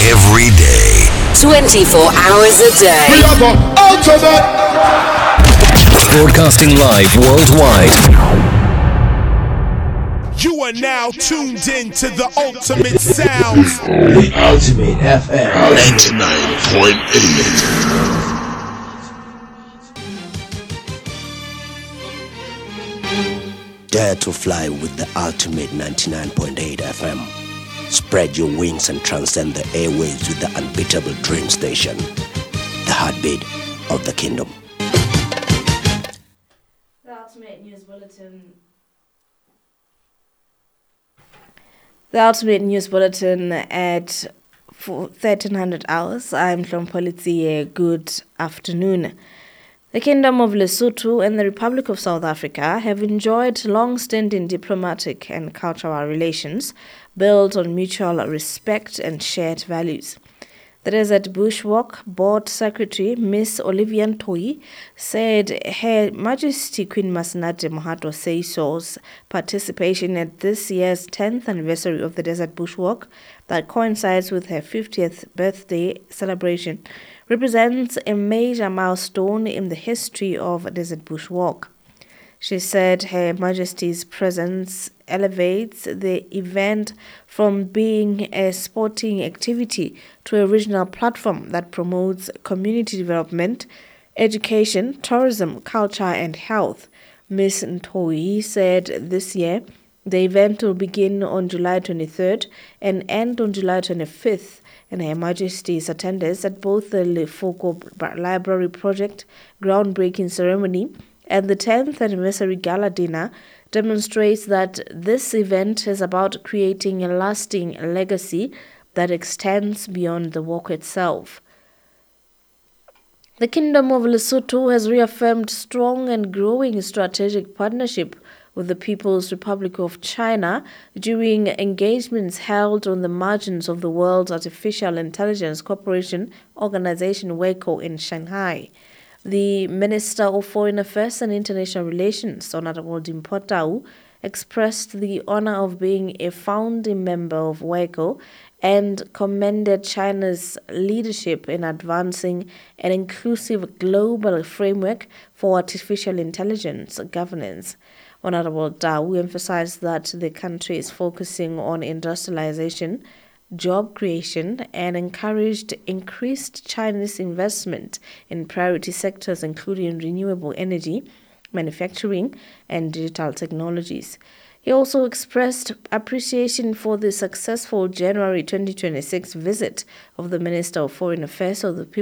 every day. 24 hours a day. We are the ultimate. Broadcasting live worldwide. You are now tuned in to the ultimate sounds. The Ultimate FM 99.8. Dare to fly with the Ultimate 99.8 FM. Spread your wings and transcend the airwaves with the unbeatable dream station. The heartbeat of the kingdom. The Ultimate News Bulletin. The Ultimate News Bulletin at 1300 hours. I'm Hlompolitsi. Good afternoon. The Kingdom of Lesotho and the Republic of South Africa have enjoyed long-standing diplomatic and cultural relations built on mutual respect and shared values. The Desert Bushwalk Board Secretary, Miss Olivia Ntoi, said Her Majesty Queen Masenate Mohato Seiso's participation at this year's 10th anniversary of the Desert Bushwalk, that coincides with her 50th birthday celebration, represents a major milestone in the history of Desert Bushwalk. She said Her Majesty's presence elevates the event from being a sporting activity to a regional platform that promotes community development, education, tourism, culture, and health. Ms. Ntoi said this year the event will begin on July 23rd and end on July 25th, and Her Majesty's attendance at both the Lefoko Library Project groundbreaking ceremony and the 10th anniversary gala dinner demonstrates that this event is about creating a lasting legacy that extends beyond the walk itself. The Kingdom of Lesotho has reaffirmed strong and growing strategic partnership with the People's Republic of China during engagements held on the margins of the World's Artificial Intelligence Cooperation Organization WACO in Shanghai. The Minister of Foreign Affairs and International Relations, Honorable Dimpho Tau, expressed the honor of being a founding member of WACO and commended China's leadership in advancing an inclusive global framework for artificial intelligence governance. Honorable Tau emphasized that the country is focusing on industrialization, job creation, and encouraged increased Chinese investment in priority sectors including renewable energy, manufacturing, and digital technologies. He also expressed appreciation for the successful January 2026 visit of the Minister of Foreign Affairs of the